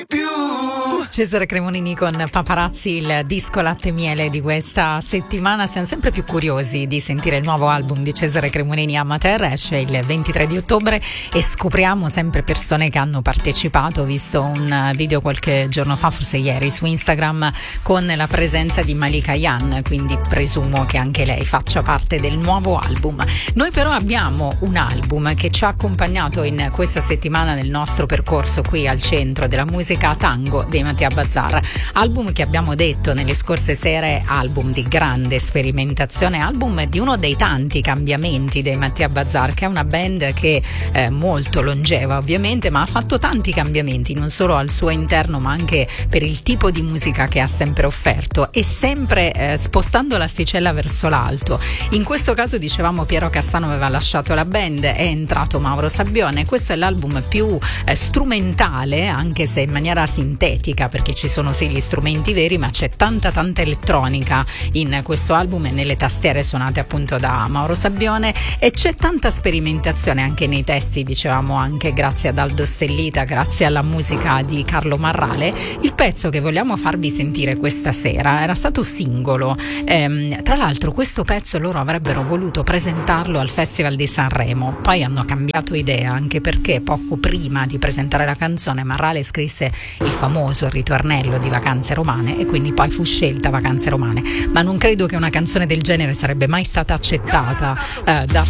Cesare Cremonini con Paparazzi, il disco latte e miele di questa settimana. Siamo sempre più curiosi di sentire il nuovo album di Cesare Cremonini. Amateur esce il 23 di ottobre e scopriamo sempre persone che hanno partecipato. Ho visto un video qualche giorno fa, forse ieri, su Instagram, con la presenza di Malika Yan, quindi presumo che anche lei faccia parte del nuovo album. Noi però abbiamo un album che ci ha accompagnato in questa settimana nel nostro percorso qui al Centro della Musica, Tango dei Mattia Bazzar, album che abbiamo detto nelle scorse sere, album di grande sperimentazione, album di uno dei tanti cambiamenti dei Mattia Bazzar, che è una band che è molto longeva ovviamente, ma ha fatto tanti cambiamenti non solo al suo interno ma anche per il tipo di musica che ha sempre offerto, e sempre spostando l'asticella verso l'alto. In questo caso, dicevamo, Piero Cassano aveva lasciato la band, è entrato Mauro Sabbione. Questo è l'album più strumentale, anche se in maniera sintetica, perché ci sono sì gli strumenti veri, ma c'è tanta elettronica in questo album e nelle tastiere suonate appunto da Mauro Sabbione, e c'è tanta sperimentazione anche nei testi, dicevamo, anche grazie ad Aldo Stellita, grazie alla musica di Carlo Marrale. Il pezzo che vogliamo farvi sentire questa sera era stato singolo, tra l'altro questo pezzo loro avrebbero voluto presentarlo al Festival di Sanremo, poi hanno cambiato idea, anche perché poco prima di presentare la canzone Marrale scrisse il famoso ritornello di Vacanze Romane e quindi poi fu scelta Vacanze Romane, ma non credo che una canzone del genere sarebbe mai stata accettata da